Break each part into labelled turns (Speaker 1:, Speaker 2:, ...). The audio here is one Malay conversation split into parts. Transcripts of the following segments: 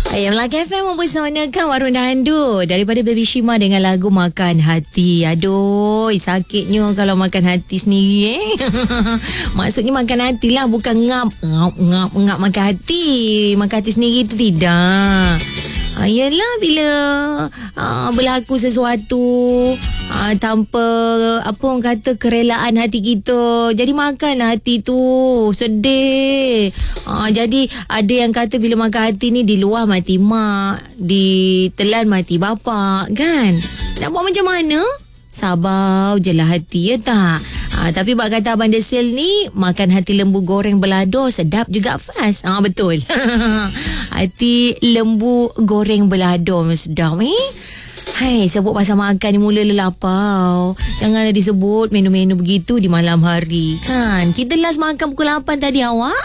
Speaker 1: Melaka FM mempersanakan Warung Dandu daripada Baby Shima dengan lagu Makan Hati. Aduh, sakitnya kalau makan hati sendiri Maksudnya makan hati lah, bukan ngap makan hati. Makan hati sendiri tu tidak. Yelah bila berlaku sesuatu tanpa apa orang kata kerelaan hati kita, jadi makan hati tu sedih. Jadi ada yang kata bila makan hati ni diluah mati mak, ditelan mati bapak, kan? Nak buat macam mana? Sabar je lah hati, ya tak? Tapi bak kata Abang Desil ni, makan hati lembu goreng belado sedap juga fast. Betul. Hati lembu goreng belado sedap Hai, sebut pasal makan ni mula lapar. Janganlah disebut menu-menu begitu di malam hari, kan? Kita last makan pukul 8 tadi awak.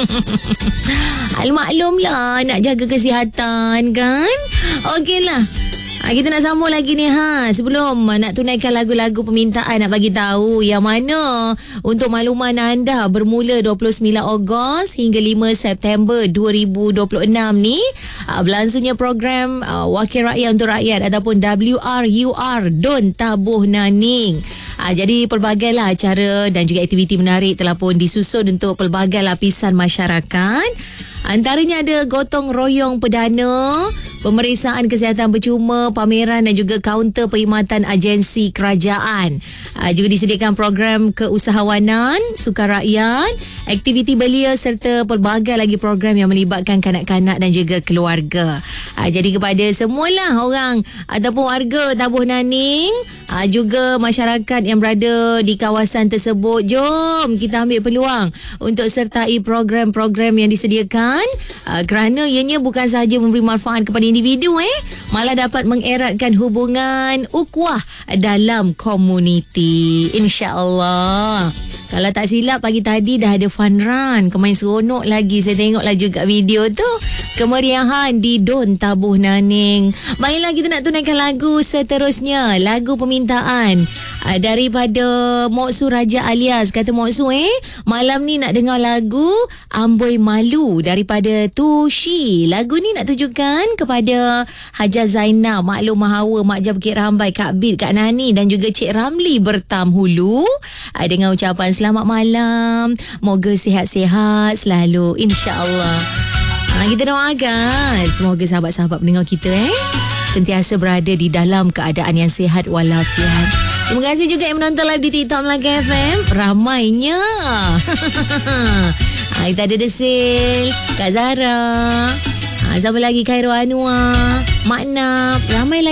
Speaker 1: Maklum lah, nak jaga kesihatan, kan? Okeylah. Kita nak sambung lagi ni sebelum nak tunaikan lagu-lagu permintaan, nak bagi tahu yang mana untuk makluman anda bermula 29 Ogos hingga 5 September 2026 ni berlangsungnya program Wakil Rakyat untuk Rakyat ataupun WRUR Don Tabuh Naning. Jadi pelbagai lah acara dan juga aktiviti menarik telah pun disusun untuk pelbagai lapisan masyarakat. Antaranya ada gotong royong perdana, pemeriksaan kesihatan percuma, pameran dan juga kaunter perkhidmatan agensi kerajaan. Juga disediakan program keusahawanan, sukan aktiviti belia serta pelbagai lagi program yang melibatkan kanak-kanak dan juga keluarga. Jadi kepada semualah orang ataupun warga Tabuh Naning, juga masyarakat yang berada di kawasan tersebut, jom kita ambil peluang untuk sertai program-program yang disediakan, kerana ianya bukan sahaja memberi manfaat kepada individu, malah dapat mengeratkan hubungan ukhuwah dalam komuniti, insya-Allah. Kalau tak silap pagi tadi dah ada fun run, kemain seronok lagi. Saya tengoklah juga video tu. Kemeriahan di Don Tabuh Naning. Baiklah, kita nak tunaikan lagu seterusnya, lagu permintaan daripada Mok Su Raja Alias. Kata Mok Su, malam ni nak dengar lagu Amboi Malu daripada Tushi. Lagu ni nak tujukan kepada Haja Zainab, Mak Long Mahawa, Mak Jah Bukit Rambai, Kak Bid, Kak Nani dan juga Cik Ramli Bertam Hulu, dengan ucapan selamat malam. Moga sihat-sihat selalu, insya-Allah. Kita doakan semoga sahabat-sahabat pendengar kita sentiasa berada di dalam keadaan yang sihat walafiat. Terima kasih juga yang menonton live di TikTok Melaka FM. Ramainya. Kita ada Desil, Kak Zara, siapa lagi, Khairul Anwar, Mak Nap, ramai lagi.